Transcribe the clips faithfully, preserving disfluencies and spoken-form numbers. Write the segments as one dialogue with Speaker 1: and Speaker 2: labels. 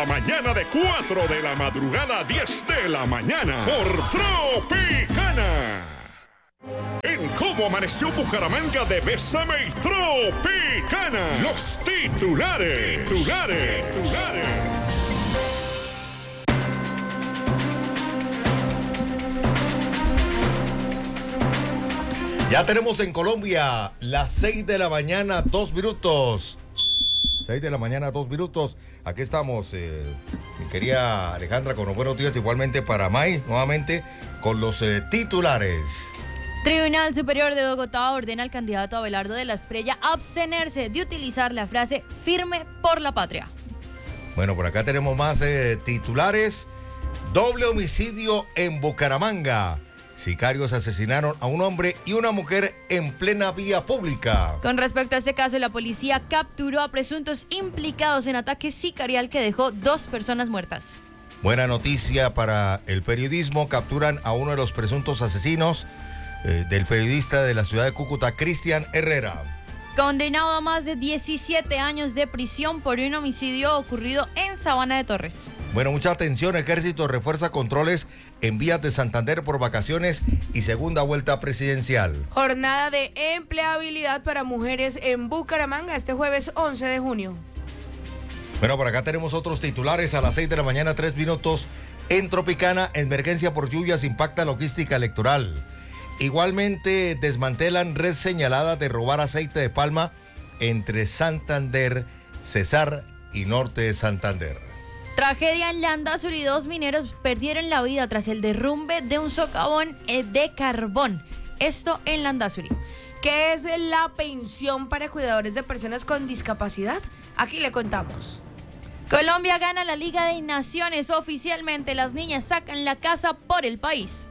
Speaker 1: cada mañana de cuatro de la madrugada a diez de la mañana por Tropicana. En Cómo Amaneció Bucaramanga de Bésame y Tropicana. Los titulares. Titulares. Titulares.
Speaker 2: Ya tenemos en Colombia las seis de la mañana, dos minutos. seis de la mañana, dos minutos. Aquí estamos, eh, mi querida Alejandra, con los buenos días. Igualmente para May, nuevamente, con los eh, titulares.
Speaker 3: Tribunal Superior de Bogotá ordena al candidato Abelardo de la Espriella abstenerse de utilizar la frase firme por la patria.
Speaker 2: Bueno, por acá tenemos más eh, titulares. Doble homicidio en Bucaramanga. Sicarios asesinaron a un hombre y una mujer en plena vía pública.
Speaker 3: Con respecto a este caso, la policía capturó a presuntos implicados en ataque sicarial que dejó dos personas muertas.
Speaker 2: Buena noticia para el periodismo. Capturan a uno de los presuntos asesinos eh, del periodista de la ciudad de Cúcuta, Cristian Herrera.
Speaker 3: Condenado a más de diecisiete años de prisión por un homicidio ocurrido en Sabana de Torres.
Speaker 2: Bueno, mucha atención. Ejército refuerza controles en vías de Santander por vacaciones y segunda vuelta presidencial.
Speaker 4: Jornada de empleabilidad para mujeres en Bucaramanga este jueves once de junio.
Speaker 2: Bueno, por acá tenemos otros titulares a las seis de la mañana, tres minutos. En Tropicana, emergencia por lluvias impacta logística electoral. Igualmente desmantelan red señalada de robar aceite de palma entre Santander, Cesar y Norte de Santander.
Speaker 3: Tragedia en Landazuri, dos mineros perdieron la vida tras el derrumbe de un socavón de carbón. Esto en Landazuri.
Speaker 4: ¿Qué es la pensión para cuidadores de personas con discapacidad? Aquí le contamos.
Speaker 3: Colombia gana la Liga de Naciones. Oficialmente las niñas sacan la casa por el país.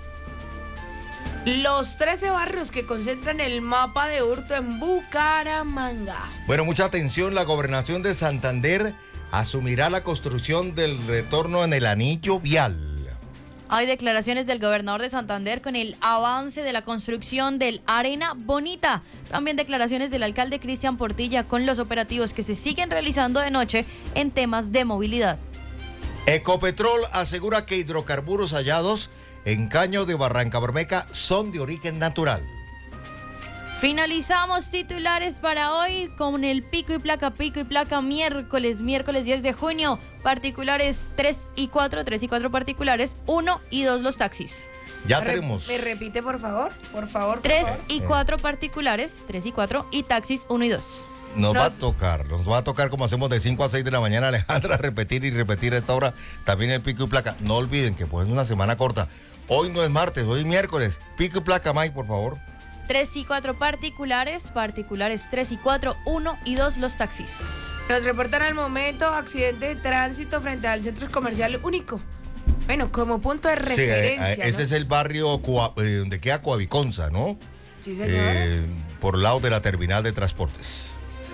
Speaker 4: Los trece barrios que concentran el mapa de hurto en Bucaramanga.
Speaker 2: Bueno, mucha atención. La gobernación de Santander asumirá la construcción del retorno en el anillo vial.
Speaker 3: Hay declaraciones del gobernador de Santander con el avance de la construcción del Arena Bonita. También declaraciones del alcalde Cristian Portilla con los operativos que se siguen realizando de noche en temas de movilidad.
Speaker 2: Ecopetrol asegura que hidrocarburos hallados en caño de Barrancabermeja son de origen natural.
Speaker 3: Finalizamos titulares para hoy con el pico y placa, pico y placa miércoles, miércoles diez de junio, particulares tres y cuatro, tres y cuatro particulares, uno y dos los taxis.
Speaker 2: Ya
Speaker 4: Re-
Speaker 2: tenemos.
Speaker 4: ¿Me repite, por favor? Por favor, por
Speaker 3: tres
Speaker 4: favor.
Speaker 3: y cuatro particulares, tres y cuatro y taxis uno y dos.
Speaker 2: Nos
Speaker 4: Nos-
Speaker 2: va a tocar, nos va a tocar como hacemos de cinco a seis de la mañana, Alejandra, repetir y repetir a esta hora también el pico y placa. No olviden que pues es una semana corta. Hoy no es martes, hoy es miércoles. Pico y placa, Mike, por favor.
Speaker 3: tres y cuatro particulares, particulares tres y cuatro, uno y dos los taxis.
Speaker 4: Nos reportan al momento accidente de tránsito frente al centro comercial único. Bueno, como punto de referencia.
Speaker 2: Sí, eh, ese
Speaker 4: ¿no?
Speaker 2: es el barrio Cua- eh, donde queda Coaviconza, ¿no?
Speaker 4: Sí, señor.
Speaker 2: Eh, por el lado de la terminal de transportes.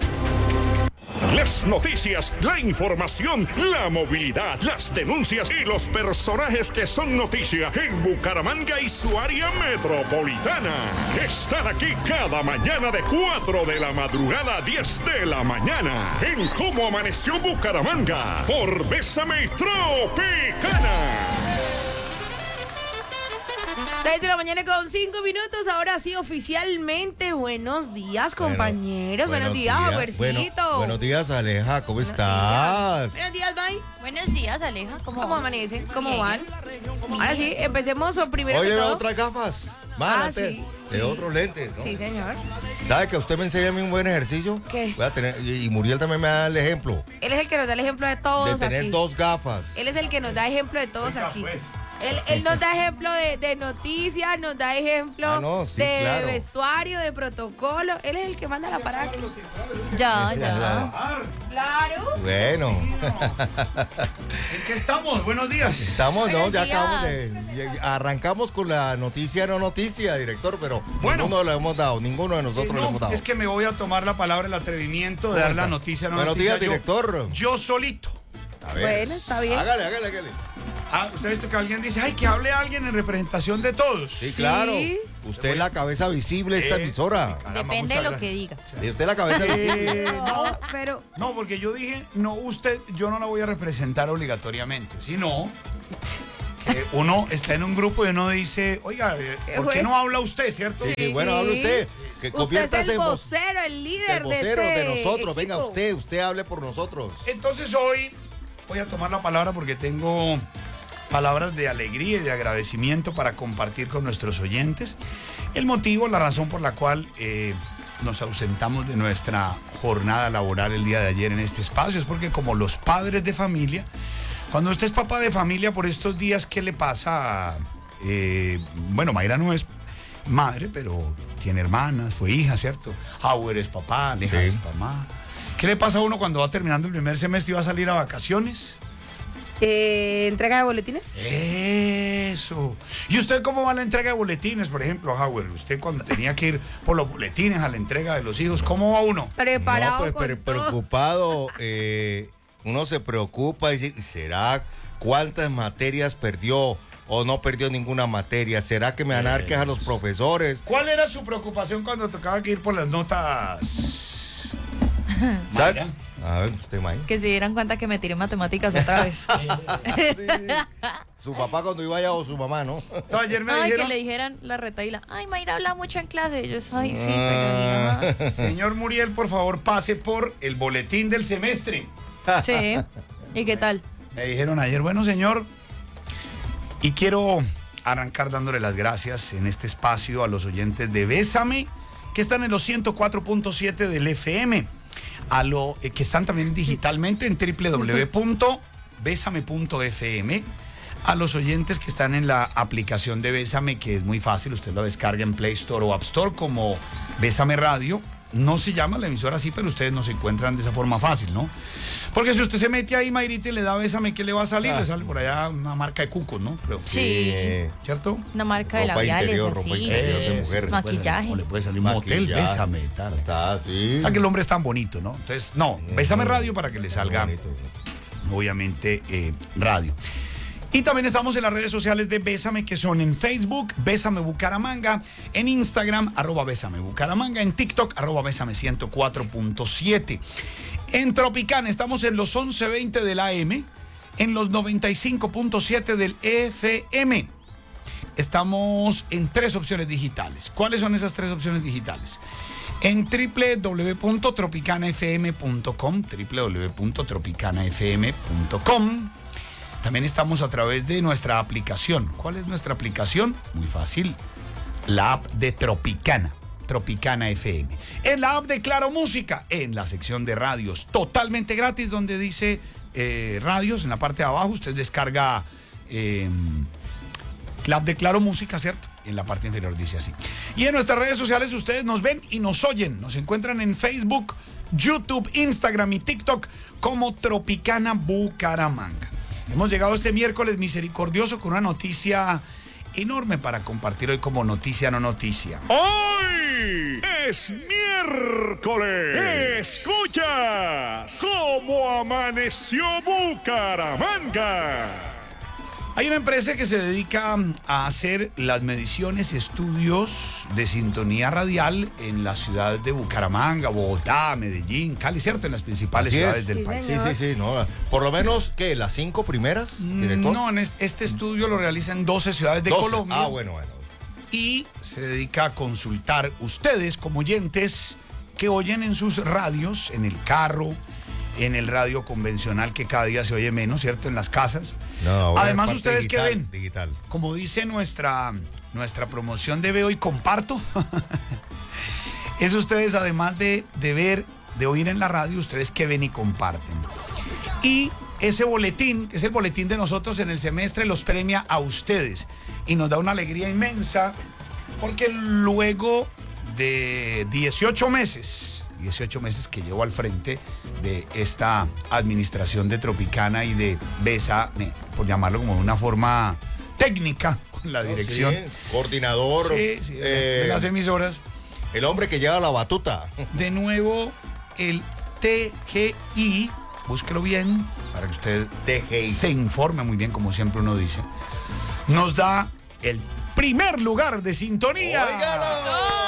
Speaker 1: Las noticias, la información, la movilidad, las denuncias y los personajes que son noticia en Bucaramanga y su área metropolitana. Están aquí cada mañana de cuatro de la madrugada a diez de la mañana en Cómo Amaneció Bucaramanga por Bésame y Tropicana.
Speaker 4: seis de la mañana con cinco minutos. Ahora sí, oficialmente. Buenos días, compañeros.
Speaker 2: Bueno,
Speaker 4: buenos, días, Jaguercito.
Speaker 2: Bueno, buenos días, Aleja. ¿Cómo
Speaker 4: Buenos
Speaker 2: estás?
Speaker 4: días. Buenos días, May.
Speaker 3: Buenos días, Aleja. ¿Cómo,
Speaker 4: ¿Cómo
Speaker 3: vamos?
Speaker 4: amanecen? ¿Cómo
Speaker 3: Bien.
Speaker 4: van? Ahora sí, empecemos o primero
Speaker 2: Hoy
Speaker 4: que
Speaker 2: le veo
Speaker 4: todo.
Speaker 2: otras gafas. Más
Speaker 4: Ah,
Speaker 2: adelante,
Speaker 4: sí,
Speaker 2: de
Speaker 4: sí.
Speaker 2: otros lentes, ¿no?
Speaker 4: Sí, señor.
Speaker 2: ¿Sabe que usted me enseña a mí un buen ejercicio?
Speaker 4: ¿Qué?
Speaker 2: Voy a tener, y y Muriel también me da el ejemplo
Speaker 4: Él es el que nos da el ejemplo de
Speaker 2: de
Speaker 4: todos
Speaker 2: tener
Speaker 4: aquí.
Speaker 2: dos gafas.
Speaker 4: Él es el que nos da ejemplo de todos aquí. Él, él nos da ejemplo de, de noticias, nos da ejemplo
Speaker 2: Ah, no, sí,
Speaker 4: de
Speaker 2: claro.
Speaker 4: vestuario, de protocolo. Él es el que manda la parada aquí.
Speaker 3: Ya, ya.
Speaker 4: Claro.
Speaker 2: Bueno,
Speaker 5: ¿En qué estamos? Buenos días.
Speaker 2: estamos, ¿no?
Speaker 3: Buenos
Speaker 2: Ya
Speaker 3: días.
Speaker 2: acabamos de... ya- Arrancamos con la noticia no noticia, director, pero
Speaker 5: Bueno.
Speaker 2: ninguno lo hemos dado, ninguno de nosotros
Speaker 5: Eh,
Speaker 2: lo
Speaker 5: no,
Speaker 2: hemos dado.
Speaker 5: es que me voy a tomar la palabra, el atrevimiento de
Speaker 2: ¿Cómo
Speaker 5: dar
Speaker 2: está?
Speaker 5: la noticia. No
Speaker 2: Buenos
Speaker 5: noticia,
Speaker 2: días,
Speaker 5: yo-
Speaker 2: director.
Speaker 5: Yo solito.
Speaker 2: A ver.
Speaker 4: Bueno, está bien.
Speaker 2: Hágale, hágale, hágale.
Speaker 5: Ah, usted ha visto que alguien dice, ay, que hable alguien en representación de todos.
Speaker 2: Sí, claro.
Speaker 4: Sí.
Speaker 2: Usted es la cabeza visible de esta
Speaker 5: Eh,
Speaker 2: emisora.
Speaker 5: Caramba,
Speaker 3: Depende de
Speaker 5: muchas
Speaker 3: lo que
Speaker 5: gracias.
Speaker 3: diga.
Speaker 2: Y usted es la cabeza visible.
Speaker 5: Eh, no,
Speaker 4: No, pero
Speaker 5: no, porque yo dije, no, usted, yo no la voy a representar obligatoriamente, sino que uno está en un grupo y uno dice, oiga, eh, ¿por qué
Speaker 4: Pues-
Speaker 5: no habla usted, cierto?
Speaker 2: Sí,
Speaker 4: Sí,
Speaker 2: bueno,
Speaker 4: sí.
Speaker 2: hable usted. Que
Speaker 4: usted es
Speaker 2: conviértase
Speaker 4: el
Speaker 2: en voz-
Speaker 4: vocero, el líder
Speaker 2: el vocero
Speaker 4: de,
Speaker 2: de,
Speaker 4: este
Speaker 2: nosotros. Venga,
Speaker 4: equipo.
Speaker 2: usted, usted hable por nosotros.
Speaker 5: Entonces hoy voy a tomar la palabra porque tengo palabras de alegría y de agradecimiento para compartir con nuestros oyentes. El motivo, la razón por la cual eh, nos ausentamos de nuestra jornada laboral el día de ayer en este espacio es porque como los padres de familia, cuando usted es papá de familia por estos días, ¿qué le pasa? Eh, bueno, Mayra no es madre, pero tiene hermanas, fue hija, ¿cierto? Howard es papá, Aleja
Speaker 2: Sí.
Speaker 5: es mamá. ¿Qué le pasa a uno cuando va terminando el primer semestre y va a salir a vacaciones?
Speaker 4: Eh, ¿Entrega de boletines?
Speaker 5: Eso. ¿Y usted cómo va a la entrega de boletines, por ejemplo, Howard? Usted cuando tenía que ir por los boletines a la entrega de los hijos, ¿cómo va uno?
Speaker 4: Preparado
Speaker 2: No, pues,
Speaker 4: con
Speaker 2: pero
Speaker 4: todo.
Speaker 2: preocupado. eh, uno se preocupa y dice, ¿será cuántas materias perdió o no perdió ninguna materia? ¿Será que me van a dar quejas a los profesores?
Speaker 5: ¿Cuál era su preocupación cuando tocaba que ir por las notas?
Speaker 2: ¿Sabe?
Speaker 5: Mayra.
Speaker 2: A ver, usted, May.
Speaker 3: Que se dieran cuenta que me tiré matemáticas otra vez.
Speaker 2: Su papá cuando iba allá o su mamá, ¿no?
Speaker 5: No, ayer me
Speaker 3: Ay, que
Speaker 5: dijeron,
Speaker 3: le dijeran la retaíla. Ay, Mayra habla mucho en clase. Y yo, ay, sí,
Speaker 2: Ah.
Speaker 3: pero... ajá.
Speaker 5: señor Muriel, por favor, pase por el boletín del semestre.
Speaker 3: Sí. ¿Y qué tal?
Speaker 5: Me dijeron ayer, bueno, señor, y quiero arrancar dándole las gracias en este espacio a los oyentes de Bésame, que están en los ciento cuatro punto siete del F M, a lo eh, que están también digitalmente en doble u doble u doble u punto bésame punto f m, a los oyentes que están en la aplicación de Bésame, que es muy fácil, usted lo descarga en Play Store o App Store como Bésame Radio. No se llama la emisora así, pero ustedes nos encuentran de esa forma fácil, ¿no? Porque si usted se mete ahí, Mayrita, y le da Bésame, ¿qué le va a salir?
Speaker 2: Ah.
Speaker 5: Le sale por allá una marca de cucos, ¿no? Pero,
Speaker 3: Sí.
Speaker 2: Eh,
Speaker 5: ¿cierto?
Speaker 3: Una marca de
Speaker 2: Ropa
Speaker 3: labiales
Speaker 2: interior, ropa
Speaker 3: así.
Speaker 2: interior. de
Speaker 5: Eh,
Speaker 2: mujer.
Speaker 5: le puede salir-
Speaker 3: Maquillaje.
Speaker 5: O le puede salir un motel,
Speaker 2: maquillaje.
Speaker 5: Bésame, tal.
Speaker 2: Está, sí.
Speaker 5: Ah, que el hombre es tan bonito, ¿no? Entonces, no, Bésame Radio para que le salga,
Speaker 2: Muy bonito.
Speaker 5: obviamente, eh, radio. Y también estamos en las redes sociales de Bésame, que son en Facebook, Bésame Bucaramanga, en Instagram, arroba Bésame Bucaramanga, en TikTok, arroba Bésame ciento cuatro punto siete. En Tropicana estamos en los once veinte del A M, en los noventa y cinco punto siete del F M. Estamos en tres opciones digitales. ¿Cuáles son esas tres opciones digitales? En doble u doble u doble u punto tropicana f m punto com, doble u doble u doble u punto tropicana f m punto com. También estamos a través de nuestra aplicación. ¿Cuál es nuestra aplicación? Muy fácil. La app de Tropicana. Tropicana F M. En la app de Claro Música, en la sección de radios, totalmente gratis, donde dice eh, radios, en la parte de abajo, usted descarga eh, la app de Claro Música, ¿cierto? En la parte inferior dice así. Y en nuestras redes sociales ustedes nos ven y nos oyen. Nos encuentran en Facebook, YouTube, Instagram y TikTok como Tropicana Bucaramanga. Hemos llegado este miércoles misericordioso con una noticia enorme para compartir hoy como noticia no noticia.
Speaker 1: Hoy es miércoles. Escuchas cómo amaneció Bucaramanga.
Speaker 5: Hay una empresa que se dedica a hacer las mediciones y estudios de sintonía radial en las ciudades de Bucaramanga, Bogotá, Medellín, Cali, ¿cierto? En las principales
Speaker 2: Así
Speaker 5: ciudades
Speaker 2: es.
Speaker 5: del
Speaker 4: Sí,
Speaker 5: país.
Speaker 2: Sí,
Speaker 4: señor.
Speaker 2: sí, sí, no. Por lo menos, ¿qué? ¿Las cinco primeras, director?
Speaker 5: No, en es- este estudio lo realiza en doce ciudades de
Speaker 2: doce.
Speaker 5: Colombia.
Speaker 2: Ah, bueno, bueno.
Speaker 5: Y se dedica a consultar ustedes como oyentes que oyen en sus radios, en el carro, en el radio convencional que cada día se oye menos, ¿cierto? En las casas.
Speaker 2: No, ahora
Speaker 5: Además,
Speaker 2: parte
Speaker 5: ustedes
Speaker 2: digital,
Speaker 5: que ven,
Speaker 2: Digital.
Speaker 5: como dice nuestra, nuestra promoción de Veo y Comparto, es ustedes además de, de ver, de oír en la radio, ustedes que ven y comparten. Y ese boletín, que es el boletín de nosotros en el semestre, los premia a ustedes. Y nos da una alegría inmensa, porque luego de dieciocho meses, dieciocho meses que llevo al frente de esta administración de Tropicana y de Bésame, por llamarlo como de una forma técnica, con la dirección.
Speaker 2: Sí, coordinador.
Speaker 5: Sí, sí, de,
Speaker 2: eh,
Speaker 5: de las emisoras.
Speaker 2: el hombre que lleva la batuta.
Speaker 5: De nuevo, el T G I búsquelo bien para que usted
Speaker 2: Deje ir.
Speaker 5: se informe muy bien, como siempre uno dice. Nos da el primer lugar de sintonía.
Speaker 2: ¡Óigalo!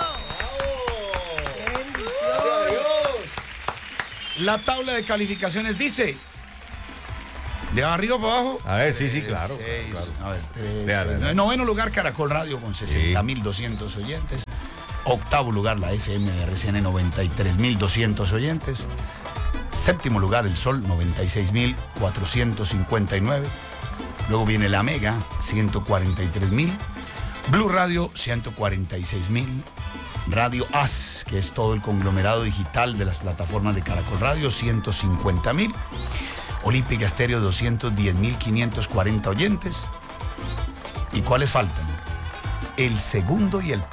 Speaker 5: La tabla de calificaciones dice, de arriba para abajo.
Speaker 2: A ver, sí, sí, claro.
Speaker 5: Seis,
Speaker 2: claro.
Speaker 5: A ver, tres,
Speaker 2: Vea,
Speaker 5: seis,
Speaker 2: vea.
Speaker 5: noveno lugar, Caracol Radio con sesenta mil doscientos oyentes. Octavo lugar, la F M de R C N, noventa y tres mil doscientos oyentes. Séptimo lugar, El Sol, noventa y seis mil cuatrocientos cincuenta y nueve. Luego viene La Mega, ciento cuarenta y tres mil. Blue Radio, ciento cuarenta y seis mil. Radio A S, que es todo el conglomerado digital de las plataformas de Caracol Radio, ciento cincuenta mil. Olímpica Estéreo, doscientos diez mil quinientos cuarenta oyentes. ¿Y cuáles faltan? El segundo y el